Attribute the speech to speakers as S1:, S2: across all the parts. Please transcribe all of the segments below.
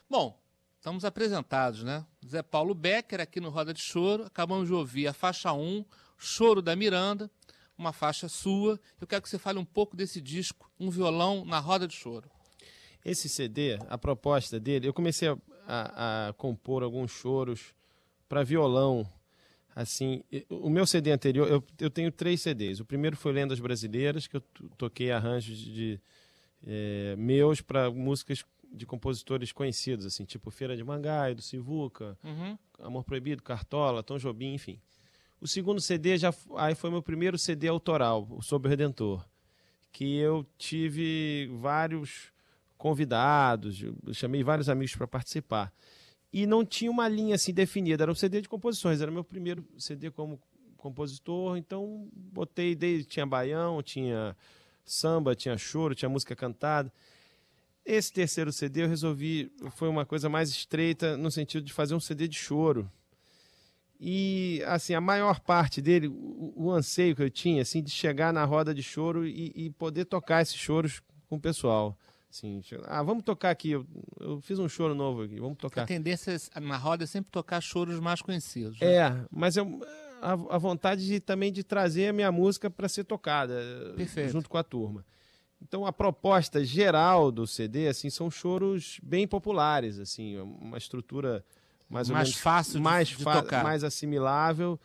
S1: Bom, estamos apresentados, né? Zé Paulo Becker aqui no Roda de Choro. Acabamos de ouvir a faixa 1, Choro da Miranda, uma faixa sua. Eu quero que você fale um pouco desse disco, Um Violão na Roda de Choro.
S2: Esse CD, a proposta dele, eu comecei a compor alguns choros para violão. Assim, o meu CD anterior, eu tenho 3 CDs. O primeiro foi Lendas Brasileiras, que eu toquei arranjos meus para músicas de compositores conhecidos, assim, tipo Feira de Mangaio, do Sivuca, Amor Proibido, Cartola, Tom Jobim, enfim. O segundo CD aí foi meu primeiro CD autoral, o Sob o Redentor, que eu tive vários convidados, eu chamei vários amigos para participar. E não tinha uma linha assim definida, era um CD de composições, era meu primeiro CD como compositor, então tinha baião, tinha samba, tinha choro, tinha música cantada. Esse terceiro CD eu resolvi, foi uma coisa mais estreita no sentido de fazer um CD de choro. E assim, a maior parte dele, o anseio que eu tinha assim de chegar na roda de choro e poder tocar esses choros com o pessoal. Assim, vamos tocar aqui, eu fiz um choro novo aqui, vamos tocar.
S1: A tendência na roda é sempre tocar choros mais conhecidos,
S2: né? Mas a vontade também de trazer a minha música para ser tocada. Perfeito. Junto com a turma. Então a proposta geral do CD assim, são choros bem populares, assim, uma estrutura mais ou menos
S1: fácil de tocar,
S2: mais assimilável,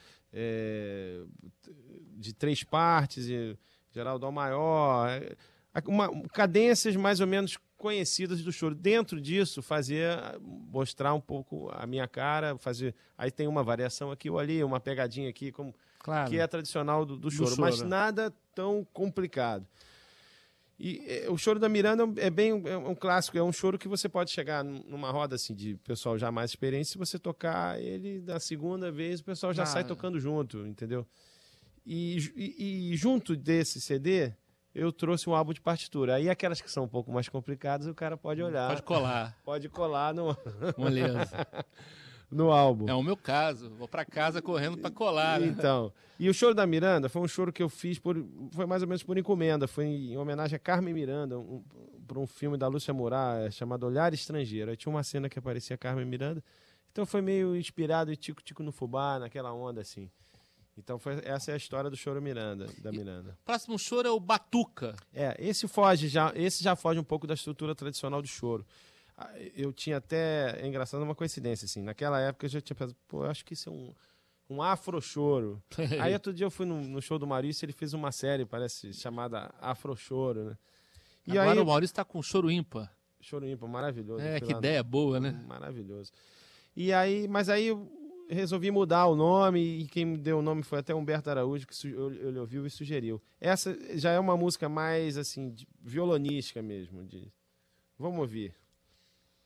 S2: de 3 partes, geral dó maior, cadências mais ou menos conhecidas do choro. Dentro disso, mostrar um pouco a minha cara, aí tem uma variação aqui ou ali, uma pegadinha aqui, que é tradicional do choro, mas nada tão complicado. E o Choro da Miranda é um clássico, é um choro que você pode chegar numa roda assim, de pessoal já mais experiente, se você tocar ele da segunda vez, o pessoal já sai tocando junto, entendeu? E junto desse CD, eu trouxe um álbum de partitura. Aí aquelas que são um pouco mais complicadas, o cara pode olhar.
S1: Pode colar.
S2: Pode colar
S1: Beleza.
S2: No álbum.
S1: É o meu caso. Vou para casa correndo para colar. Né?
S2: Então. E o Choro da Miranda foi um choro que eu fiz, foi mais ou menos por encomenda. Foi em homenagem a Carmen Miranda, para um filme da Lúcia Moura chamado Olhar Estrangeiro. Aí tinha uma cena que aparecia a Carmen Miranda. Então foi meio inspirado em Tico Tico no Fubá, naquela onda assim. Então essa é a história do Choro da Miranda.
S1: O próximo choro é o Batuca.
S2: Esse já foge um pouco da estrutura tradicional do choro. Eu tinha até, é engraçado, uma coincidência, assim, naquela época eu já tinha pensado, eu acho que isso é um afro-choro. Aí outro dia eu fui no show do Maurício, ele fez uma série, parece, chamada Afro-choro, né?
S1: E agora o Maurício tá com choro ímpar.
S2: Choro ímpar, maravilhoso.
S1: Que ideia boa, né?
S2: Maravilhoso. Mas aí eu resolvi mudar o nome, e quem me deu o nome foi até Humberto Araújo, que ele ouviu e sugeriu. Essa já é uma música mais, assim, violonística mesmo. Vamos ouvir.